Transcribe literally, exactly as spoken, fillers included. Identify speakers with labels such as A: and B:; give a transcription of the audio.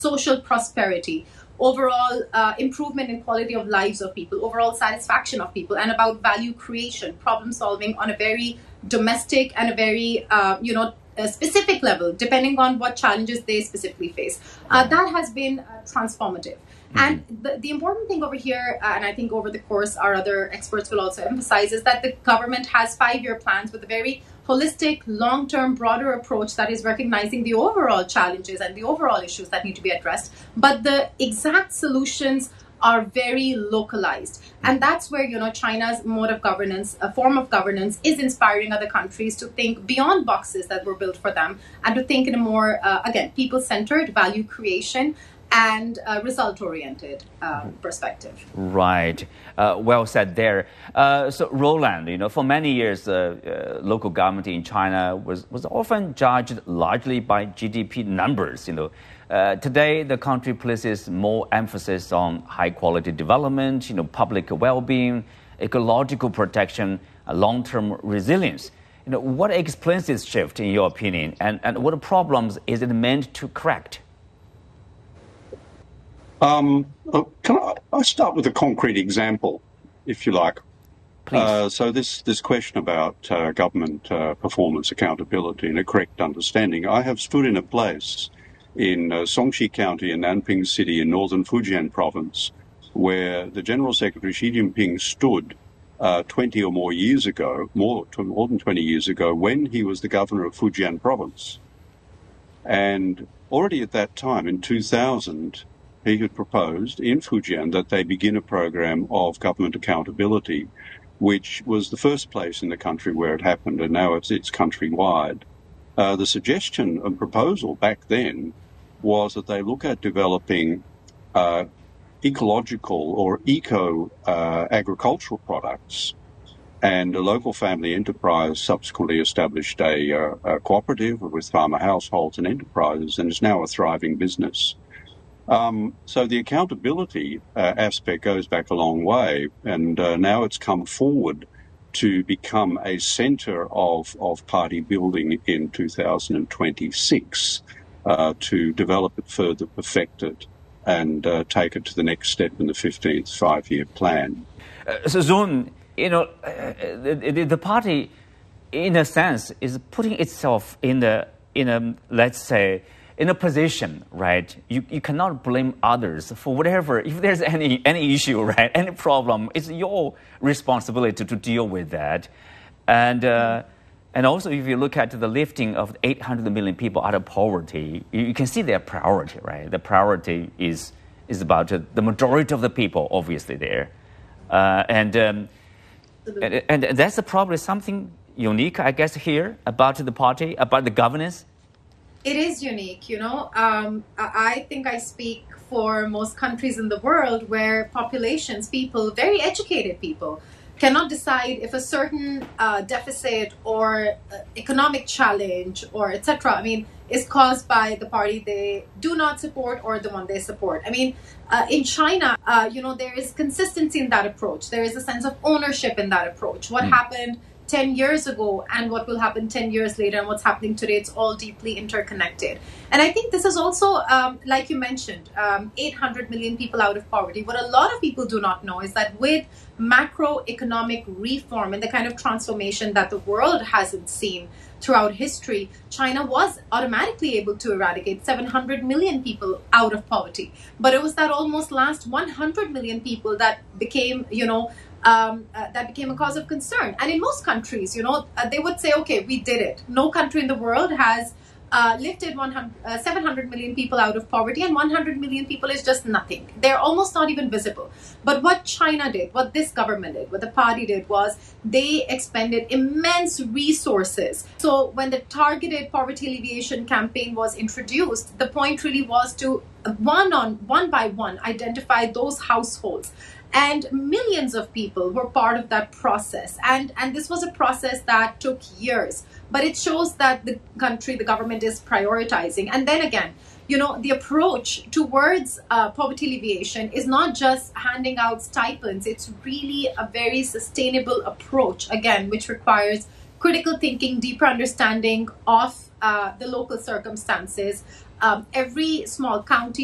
A: social prosperity, overall uh, improvement in quality of lives of people, overall satisfaction of people, and about value creation, problem solving on a very domestic and a very, uh, you know, a specific level, depending on what challenges they specifically face. Uh, that has been uh, transformative. Mm-hmm. And the, the important thing over here, uh, and I think over the course our other experts will also emphasize, is that the government has five-year plans with a very holistic, long-term, broader approach that is recognizing the overall challenges and the overall issues that need to be addressed. But the exact solutions are very localized. And that's where, you know, China's mode of governance, a form of governance, is inspiring other countries to think beyond boxes that were built for them and to think in a more, uh, again, people-centered, value creation, and uh, result-oriented uh, perspective.
B: Right. Uh, well said there. Uh, so, Roland, you know, for many years, uh, uh, local government in China was, was often judged largely by G D P numbers, you know. Uh, today, the country places more emphasis on high-quality development, you know, public well-being, ecological protection, uh, long-term resilience. You know, what explains this shift, in your opinion, and, and what problems is it meant to correct?
C: Um, can I, I start with a concrete example, if you like?
B: Please.
C: Uh, so this, this question about uh, government uh, performance accountability and a correct understanding. I have stood in a place in uh, Songxi County in Nanping City in northern Fujian province, where the General Secretary Xi Jinping stood uh, twenty or more years ago, more, more than twenty years ago, when he was the governor of Fujian province. And already at that time, in two thousand, he had proposed in Fujian that they begin a program of government accountability, which was the first place in the country where it happened, and now it's, it's countrywide. Uh, the suggestion and proposal back then was that they look at developing uh, ecological or eco-agricultural uh, products, and a local family enterprise subsequently established a, uh, a cooperative with farmer households and enterprises, and is now a thriving business. Um, so the accountability uh, aspect goes back a long way, and uh, now it's come forward to become a centre of, of party building in two thousand twenty-six, uh, to develop it further, perfect it, and uh, take it to the next step in the fifteenth five-year plan.
B: Uh, so, Zun, you know, uh, the, the party, in a sense, is putting itself in the, in a, let's say, in a position, right? You, you cannot blame others for whatever. If there's any any issue, right, any problem, it's your responsibility to deal with that. And uh, and also, if you look at the lifting of eight hundred million people out of poverty, you, you can see their priority, right? The priority is is about uh, the majority of the people, obviously there, uh, and, um, and and that's probably something unique, I guess, here about the party, about the governance.
A: It is unique, you know. Um, I think I speak for most countries in the world where populations, people, very educated people, cannot decide if a certain uh, deficit or uh, economic challenge or et cetera, I mean, is caused by the party they do not support or the one they support. I mean, uh, in China, uh, you know, there is consistency in that approach. There is a sense of ownership in that approach. What mm. happened ten years ago and what will happen ten years later and what's happening today, it's all deeply interconnected. And I think this is also, um, like you mentioned, um, eight hundred million people out of poverty. What a lot of people do not know is that with macroeconomic reform and the kind of transformation that the world hasn't seen throughout history, China was automatically able to eradicate seven hundred million people out of poverty. But it was that almost last one hundred million people that became, you know, Um, uh, that became a cause of concern. And in most countries, you know, uh, they would say, okay, we did it. No country in the world has uh, lifted one hundred, uh, seven hundred million people out of poverty, and one hundred million people is just nothing. They're almost not even visible. But what China did, what this government did, what the party did was they expended immense resources. So when the targeted poverty alleviation campaign was introduced, the point really was to one on one by one identify those households. And millions of people were part of that process. And, and this was a process that took years. But it shows that the country, the government is prioritizing. And then again, you know, the approach towards uh, poverty alleviation is not just handing out stipends. It's really a very sustainable approach, again, which requires critical thinking, deeper understanding of uh, the local circumstances. Um, every small county